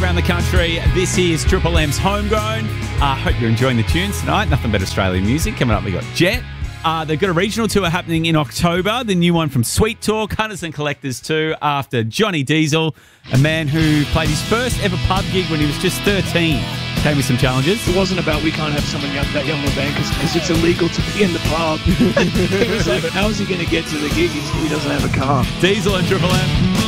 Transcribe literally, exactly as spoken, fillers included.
around the country. This is Triple M's Homegrown. I uh, hope you're enjoying the tunes tonight. Nothing but Australian music. Coming up, we got Jet. Uh, they've got a regional tour happening in October. The new one from Sweet Talk, Hunters and Collectors too, after Johnny Diesel, a man who played his first ever pub gig when he was just thirteen. Came with some challenges. It wasn't about we can't have someone young, that young of band because it's illegal to be in the pub. It was like, how is he going to get to the gig if he doesn't have a car? Diesel and Triple M.